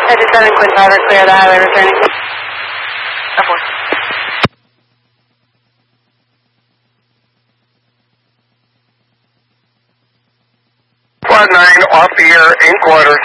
57 Quinn Tower, clear the highway returning. 9 off the air in quarters.